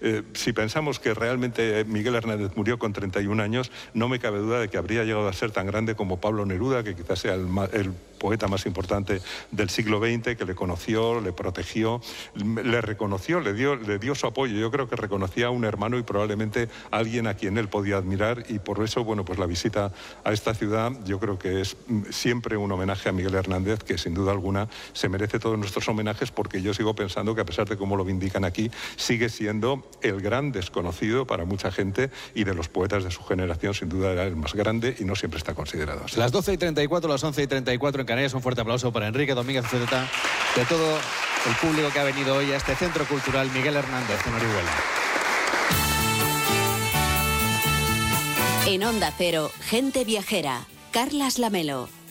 si pensamos que realmente Miguel Hernández murió con 31 años, no me cabe duda de que habría llegado a ser tan grande como Pablo Neruda, que quizás sea el poeta más importante del siglo XX, que le conoció, le protegió, le reconoció, le dio su apoyo. Yo creo que reconocía a un hermano y probablemente a alguien a quien él podía admirar, y por eso, bueno, pues la visita a esta ciudad yo creo que es siempre un homenaje a Miguel Hernández, que sin duda alguna se merece todos nuestros homenajes, porque yo sigo pensando que, a pesar de cómo lo vindican aquí, sigue siendo el gran desconocido para mucha gente, y de los poetas de su generación sin duda era el más grande y no siempre está considerado así. Las 12:34, las 11:34 en Canarias. Un fuerte aplauso para Enrique Domínguez Zureta, de todo el público que ha venido hoy a este Centro Cultural Miguel Hernández en Orihuela. En Onda Cero, Gente Viajera, Carlas Lamelo.